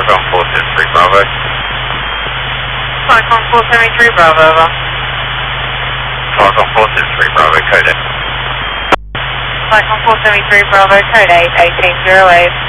Cyclone 473 Bravo. Cyclone 473 Bravo, over. Cyclone 473 Bravo, code 8. Cyclone 473 Bravo, code 8, 1808.